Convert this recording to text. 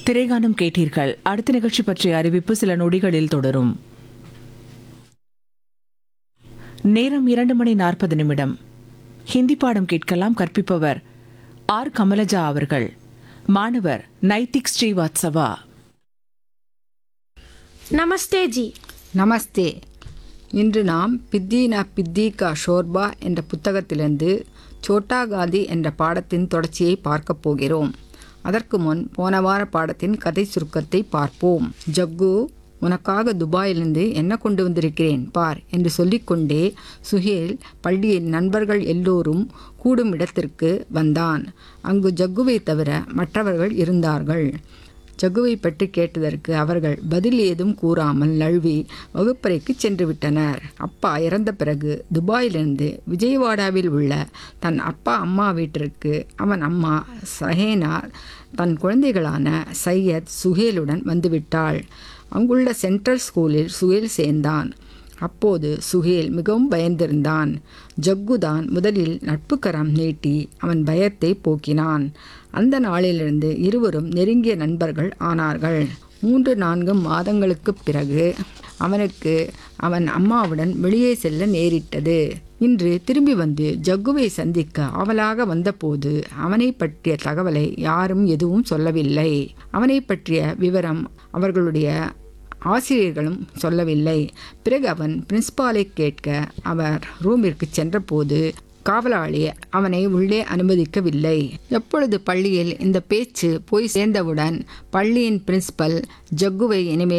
திரைகானம் கேட்டீர்கள். அடுத்த நிகழ்ச்சி பற்றிய அறிவிப்பு சில நொடிகளில் தொடரும். நேரம் 2:40. ஹிந்தி பாடம் கேட்கலாம். கற்பிப்பவர் ஆர் கமலஜா அவர்கள். மாணவர் நைதிக் ஸ்ரீவாத்சவா. நமஸ்தே ஜி. நமஸ்தே. இன்று நாம் பித்தி ந பித்தி கா ஷோர்பா என்ற புத்தகத்திலிருந்து சோட்டா காந்தி என்ற பாடத்தின் தொடர்ச்சியை பார்க்கப் போகிறோம். அதற்கு முன் போன வார பாடத்தின் கதை சுருக்கத்தை பார்ப்போம். ஜக்கு, உனக்காக துபாயிலிருந்து என்ன கொண்டு வந்திருக்கிறேன் பார் என்று சொல்லிக்கொண்டே சுஹேல் பள்ளியின் நண்பர்கள் எல்லோரும் கூடும் இடத்திற்கு வந்தான். அங்கு ஜக்குவை தவிர மற்றவர்கள் இருந்தார்கள். ஜக்குவை பற்றி கேட்டதற்கு அவர்கள் பதில் ஏதும் கூறாமல் நழுவி வகுப்பறைக்கு சென்று விட்டனர். அப்பா இறந்த பிறகு துபாயிலிருந்து விஜயவாடாவில் உள்ள தன் அப்பா அம்மா வீட்டிற்கு அவன் அம்மா சஹேனா தன் குழந்தைகளான சையத், சுஹேலுடன் வந்துவிட்டாள். அங்குள்ள சென்ட்ரல் ஸ்கூலில் சுஹேல் சேர்ந்தான். அப்போது சுஹேல் மிகவும் பயந்திருந்தான். ஜக்குதான் முதலில் நட்புக்கரம் நீட்டி அவன் பயத்தை போக்கினான். அந்த நாளிலிருந்து இருவரும் நெருங்கிய நண்பர்கள் ஆனார்கள். 3-4 மாதங்களுக்குப் பிறகு அவனுக்கு அவன் அம்மாவுடன் வெளியே செல்ல நேரிட்டது. இன்று திரும்பி வந்து ஜக்குவை சந்திக்க ஆவலாக வந்தபோது அவனை பற்றிய தகவலை யாரும் எதுவும் சொல்லவில்லை. அவனை பற்றிய விவரம் அவர்களுடைய ஆசிரியர்களும் சொல்லவில்லை. பிறகு அவன் பிரின்சிபாலை கேட்க அவர் ரூமிற்கு சென்றபோது காவலாளி அவனை உள்ளே அனுமதிக்கவில்லை. எப்பொழுது பள்ளியில் இந்த பேச்சு போய் சேர்ந்தவுடன் பள்ளியின் பிரின்சிபல் ஜக்குவை இனிமேல்